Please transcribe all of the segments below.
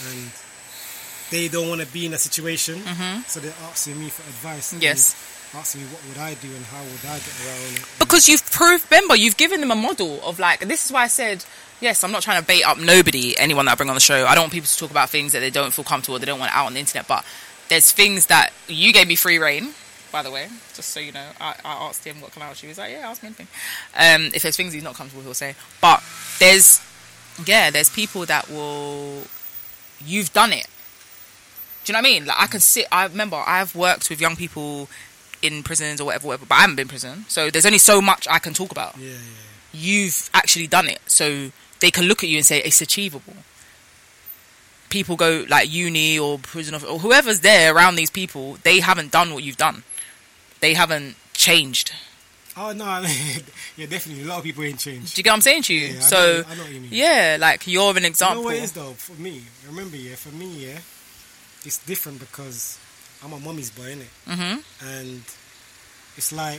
and they don't want to be in a situation, so they're asking me for advice. Yes. Asking me what would I do and how would I get around it. Because you've given them a model of like, this is why I said, yes, I'm not trying to bait up anyone that I bring on the show. I don't want people to talk about things that they don't feel comfortable or they don't want out on the internet, but there's things that you gave me free reign, by the way, just so you know. I asked him what can I ask you. He's like, yeah, ask me anything. If there's things he's not comfortable, he'll say. But there's people that you've done it. Do you know what I mean? Like I remember I've worked with young people in prisons or whatever, but I haven't been in prison. So there's only so much I can talk about. Yeah. You've actually done it. So they can look at you and say, it's achievable. People go like uni or prison or whoever's there around these people, they haven't done what you've done. They haven't changed. Oh, no. Yeah, definitely. A lot of people ain't changed. Do you get what I'm saying to you? Yeah, so, I know what you mean. Yeah, like you're an example. You know what it is though, for me? Remember, it's different because I'm a mummy's boy, innit? Mm-hmm. And it's like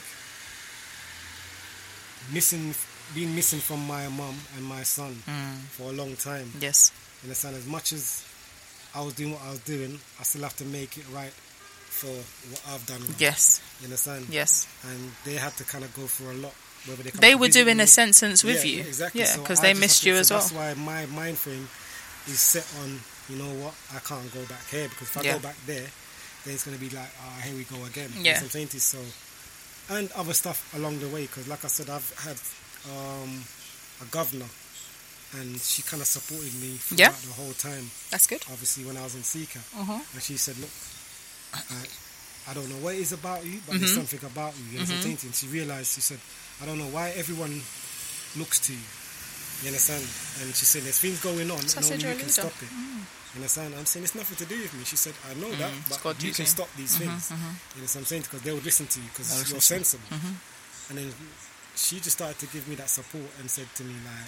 being missing from my mum and my son for a long time. Yes. You understand? As much as I was doing what I was doing, I still have to make it right for what I've done. Yes. You understand? Yes. And they had to kind of go through a lot. They were doing a sentence with you. Exactly. Yeah, so because they missed you as well. That's why my mind frame is set on, you know what, I can't go back here, because if I go back there, then it's going to be like, here we go again. Yeah. You know, so, and other stuff along the way, because like I said, I've had a governor, and she kind of supported me throughout the whole time. That's good. Obviously, when I was in Seeker. And she said, look, I don't know what it is about you, but there's something about you. You know what I'm saying? She realised, she said, I don't know why everyone looks to you. You understand? And she said, there's things going on, so and only you can stop it. You understand? I'm saying, it's nothing to do with me. She said, I know that, but you can stop these things. You know what I'm saying? Because they would listen to you, because you're sensible. And then she just started to give me that support and said to me, like,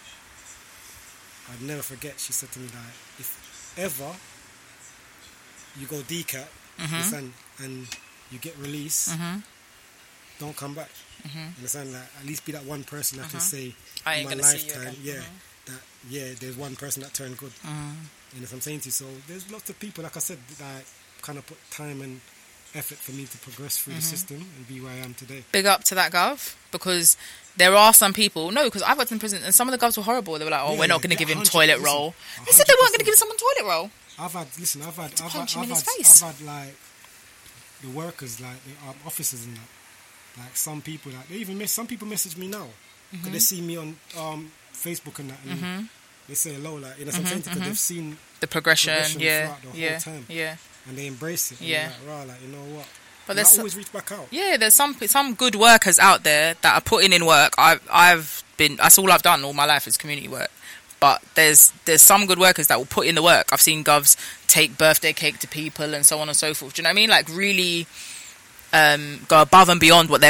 I'd never forget, she said to me, like, if ever you go DCAT, understand, and you get released, don't come back. Understand? Like, at least be that one person that can say in my lifetime, there's one person that turned good. You know what I'm saying to you? So there's lots of people, like I said, that kind of put time and effort for me to progress through the system and be where I am today. Big up to that gov, because there are some people, because I've worked in prison and some of the govs were horrible. They were like, we're not going to give him toilet roll. They said they weren't going to give someone toilet roll. I've had like the workers, like the officers and that. Like some people, like some people message me now because they see me on Facebook and that, and they say hello, like, you know, something because they've seen the progression throughout the whole time, and they embrace it. Yeah, like, right, like, you know what? But I always reach back out. Yeah, there's some good workers out there that are putting in work. That's all I've done all my life is community work. But there's some good workers that will put in the work. I've seen govs take birthday cake to people and so on and so forth. Do you know what I mean? Like really go above and beyond what